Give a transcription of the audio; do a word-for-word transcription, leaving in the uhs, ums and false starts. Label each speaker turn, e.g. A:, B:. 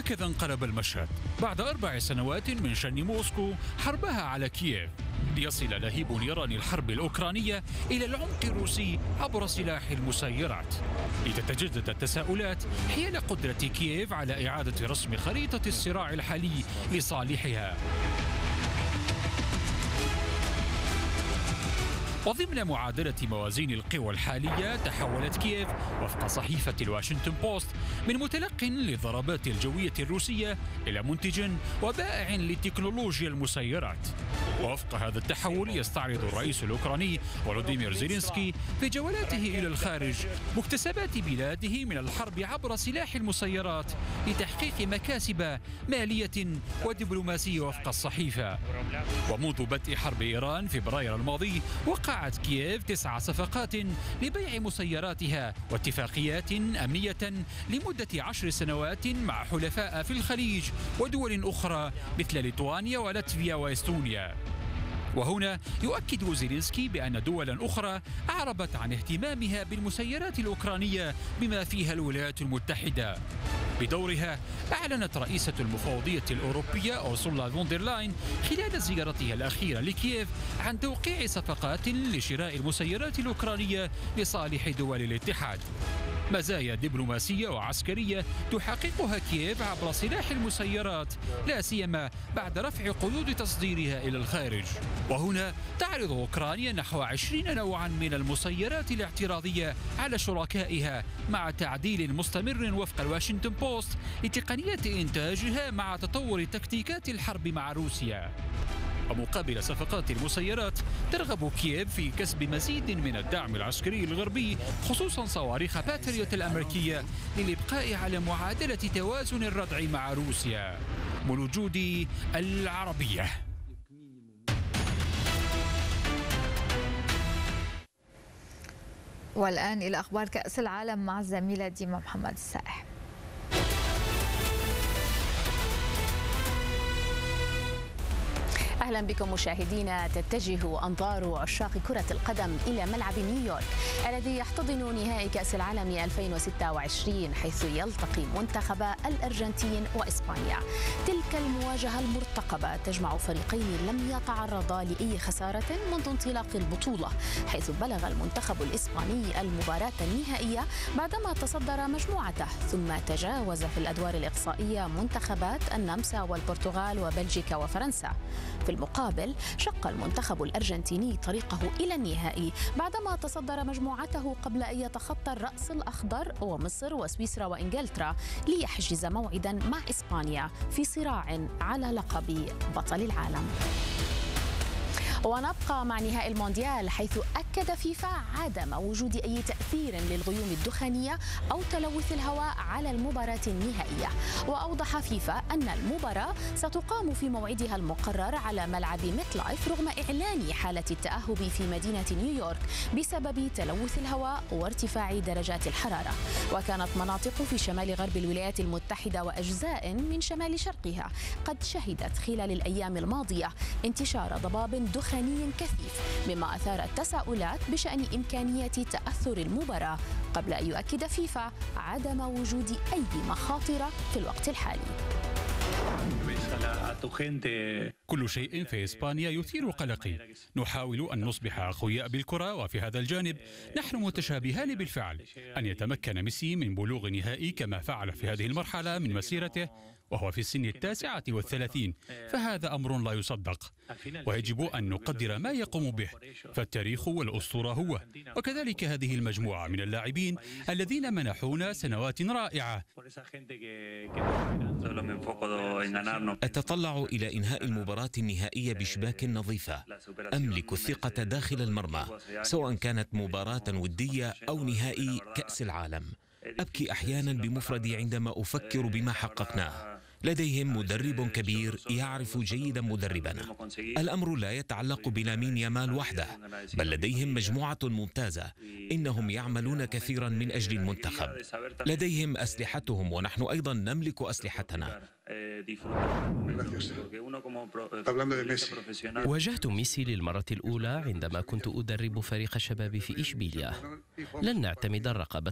A: هكذا انقلب المشهد بعد أربع سنوات من شن موسكو حربها على كييف، ليصل لهيب نيران الحرب الأوكرانية إلى العمق الروسي عبر سلاح المسيرات، لتتجدد التساؤلات حيال قدرة كييف على إعادة رسم خريطة الصراع الحالي لصالحها. وضمن معادلة موازين القوى الحالية تحولت كييف وفق صحيفة الواشنطن بوست من متلق للضربات الجوية الروسية إلى منتج وبائع لتكنولوجيا المسيرات. ووفق هذا التحول يستعرض الرئيس الأوكراني فولوديمير زيلينسكي في جولاته إلى الخارج مكتسبات بلاده من الحرب عبر سلاح المسيرات لتحقيق مكاسب مالية ودبلوماسية وفق الصحيفة. ومنذ بدء حرب إيران فبراير الماضي وقعت كييف تسع صفقات لبيع مسيراتها واتفاقيات أمنية لمدة عشر سنوات مع حلفاء في الخليج ودول أخرى مثل ليتوانيا ولاتفيا وإستونيا. وهنا يؤكد زيلينسكي بأن دولا أخرى أعربت عن اهتمامها بالمسيرات الأوكرانية بما فيها الولايات المتحدة. بدورها أعلنت رئيسة المفوضية الأوروبية أورسولا فوندرلاين خلال زيارتها الأخيرة لكييف عن توقيع صفقات لشراء المسيرات الأوكرانية لصالح دول الاتحاد. مزايا دبلوماسية وعسكرية تحققها كييف عبر سلاح المسيرات، لا سيما بعد رفع قيود تصديرها إلى الخارج. وهنا تعرض أوكرانيا نحو عشرين نوعا من المسيرات الاعتراضية على شركائها مع تعديل مستمر وفق الواشنطن بوست لتقنية إنتاجها مع تطور تكتيكات الحرب مع روسيا. ومقابل صفقات المسيرات ترغب كييف في كسب مزيد من الدعم العسكري الغربي، خصوصا صواريخ باتريوت الأمريكية، للإبقاء على معادلة توازن الردع مع روسيا. من وجود العربية.
B: والآن إلى أخبار كأس العالم مع الزميلة ديما محمد السائح.
C: أهلا بكم مشاهدينا. تتجه أنظار عشاق كرة القدم إلى ملعب نيويورك الذي يحتضن نهائي كأس العالم ألفين وستة وعشرين، حيث يلتقي منتخبا الأرجنتين وإسبانيا. تلك المواجهة المرتقبة تجمع فريقين لم يتعرضا لأي خسارة منذ انطلاق البطولة، حيث بلغ المنتخب الإسباني المباراة النهائية بعدما تصدر مجموعته، ثم تجاوز في الأدوار الإقصائية منتخبات النمسا والبرتغال وبلجيكا وفرنسا. في المقابل شق المنتخب الأرجنتيني طريقه إلى النهائي بعدما تصدر مجموعته قبل أن يتخطى الرأس الأخضر ومصر وسويسرا وإنجلترا ليحجز موعدا مع إسبانيا في صراع على لقب بطل العالم. ونبقى مع نهائي المونديال، حيث أكد فيفا عدم وجود أي تأثير للغيوم الدخانية أو تلوث الهواء على المباراة النهائية. وأوضح فيفا أن المباراة ستقام في موعدها المقرر على ملعب ميت لايف رغم إعلان حالة التأهب في مدينة نيويورك بسبب تلوث الهواء وارتفاع درجات الحرارة. وكانت مناطق في شمال غرب الولايات المتحدة وأجزاء من شمال شرقها قد شهدت خلال الأيام الماضية انتشار ضباب دخاني كثيف، مما أثار التساؤلات بشأن إمكانية تأثر المباراة، قبل أن يؤكد فيفا عدم وجود أي مخاطر في الوقت الحالي.
A: كل شيء في إسبانيا يثير قلقي. نحاول أن نصبح أقوياء بالكرة، وفي هذا الجانب نحن متشابهان بالفعل. أن يتمكن ميسي من بلوغ نهائي كما فعل في هذه المرحلة من مسيرته وهو في السن التاسعة والثلاثين، فهذا أمر لا يصدق، ويجب أن نقدر ما يقوم به، فالتاريخ والأسطورة هو، وكذلك هذه المجموعة من اللاعبين الذين منحونا سنوات رائعة.
D: أتطلع إلى إنهاء المباراة النهائية بشباك نظيفة. أملك الثقة داخل المرمى، سواء كانت مباراة ودية أو نهائي كأس العالم. أبكي أحيانا بمفردي عندما أفكر بما حققناه. لديهم مدرب كبير يعرف جيدا مدربنا. الأمر لا يتعلق بلامين يامال وحده، بل لديهم مجموعة ممتازة. إنهم يعملون كثيرا من أجل المنتخب. لديهم أسلحتهم ونحن أيضا نملك أسلحتنا.
E: واجهت ميسي للمرة الأولى عندما كنت أدرب فريق الشباب في إشبيليا. لن نعتمد الرقابة